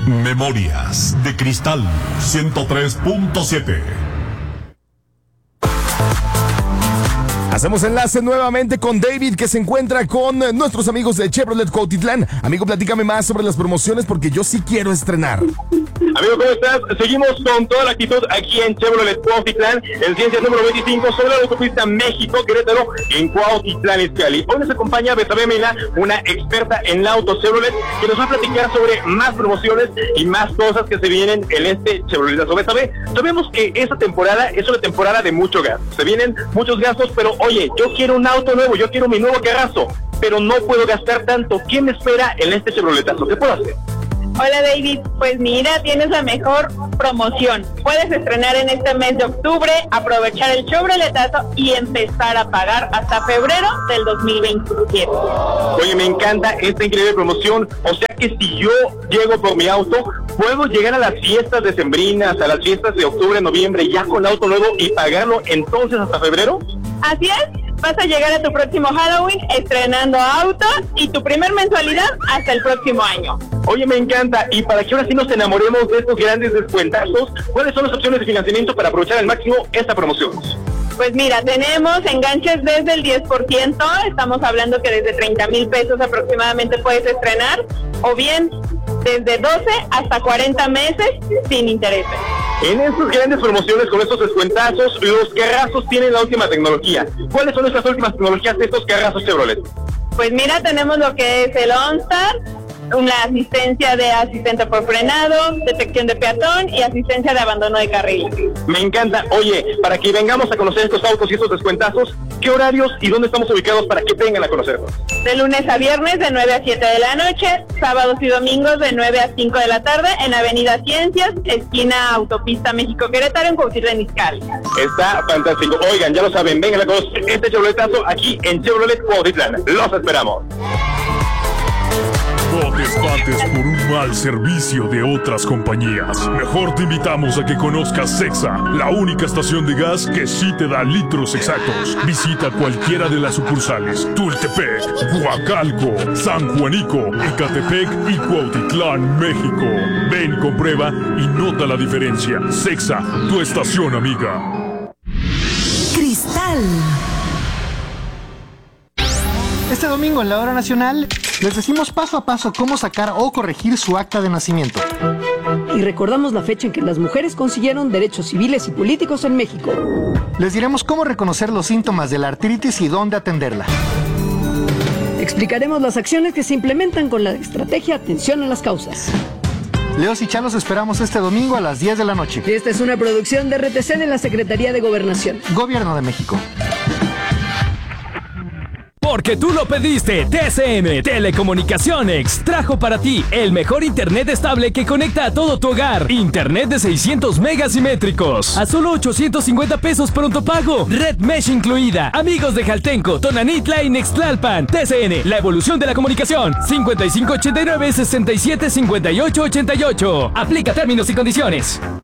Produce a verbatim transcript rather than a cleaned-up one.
Memorias de Cristal ciento tres punto siete. Hacemos enlace nuevamente con David, que se encuentra con nuestros amigos de Chevrolet Cuautitlán. Amigo, platícame más sobre las promociones porque yo sí quiero estrenar. Amigo, ¿cómo estás? Seguimos con toda la actitud aquí en Chevrolet Cuautitlán, en Ciencia número veinticinco, sobre la autopista México-Querétaro, en Cuautitlán, Izcalli. Hoy nos acompaña Betsabe Mena, una experta en autos Chevrolet, que nos va a platicar sobre más promociones y más cosas que se vienen en este Chevroletazo. Betsabe, sabemos que esta temporada es una temporada de mucho gasto. Se vienen muchos gastos, pero oye, yo quiero un auto nuevo, yo quiero mi nuevo carrazo, pero no puedo gastar tanto. ¿Qué me espera en este Chevroletazo? ¿Qué puedo hacer? Hola David, pues mira, tienes la mejor promoción. Puedes estrenar en este mes de octubre, aprovechar el Chevroletazo y empezar a pagar hasta febrero del dos mil veintisiete. Oye, me encanta esta increíble promoción. O sea que si yo llego por mi auto, puedo llegar a las fiestas decembrinas, a las fiestas de octubre, noviembre, ya con auto nuevo y pagarlo entonces hasta febrero. Así es. Vas a llegar a tu próximo Halloween estrenando auto y tu primer mensualidad hasta el próximo año. Oye, me encanta. Y para que ahora sí nos enamoremos de estos grandes descuentazos, ¿cuáles son las opciones de financiamiento para aprovechar al máximo esta promoción? Pues mira, tenemos enganches desde el diez por ciento, estamos hablando que desde treinta mil pesos aproximadamente puedes estrenar, o bien desde doce hasta cuarenta meses sin intereses. En estas grandes promociones con estos descuentazos, los carrazos tienen la última tecnología. ¿Cuáles son estas últimas tecnologías de estos carrazos Chevrolet? Pues mira, tenemos lo que es el OnStar, una asistencia de asistente por frenado, detección de peatón y asistencia de abandono de carril. Me encanta. Oye, para que vengamos a conocer estos autos y estos descuentazos, ¿qué horarios y dónde estamos ubicados para que vengan a conocernos? De lunes a viernes de nueve a siete de la noche, sábados y domingos de nueve a cinco de la tarde en Avenida Ciencias, esquina Autopista México-Querétaro en Cuautitlán, Izcalli. Está fantástico. Oigan, ya lo saben, vengan a conocer este Chevroletazo aquí en Chevrolet Cuautitlán. Los esperamos. No te espantes por un mal servicio de otras compañías. Mejor te invitamos a que conozcas Cexa, la única estación de gas que sí te da litros exactos. Visita cualquiera de las sucursales: Tultepec, Coacalco, San Juanico, Ecatepec y Cuautitlán, México. Ven, comprueba y nota la diferencia. Cexa, tu estación amiga. Cristal. Este domingo en la Hora Nacional les decimos paso a paso cómo sacar o corregir su acta de nacimiento. Y recordamos la fecha en que las mujeres consiguieron derechos civiles y políticos en México. Les diremos cómo reconocer los síntomas de la artritis y dónde atenderla. Explicaremos las acciones que se implementan con la estrategia Atención a las Causas. Leos y Chá los esperamos este domingo a las diez de la noche. Esta es una producción de R T C de la Secretaría de Gobernación. Gobierno de México. Porque tú lo pediste, T C M Telecomunicaciones trajo para ti el mejor internet estable que conecta a todo tu hogar. Internet de seiscientos megas simétricos a solo ochocientos cincuenta pesos pronto pago. Red Mesh incluida. Amigos de Jaltenco, Tonanitla y Nextlalpan. T C N, la evolución de la comunicación. cincuenta y cinco ochenta y nueve sesenta y siete cincuenta y ocho ochenta y ocho. Aplica términos y condiciones.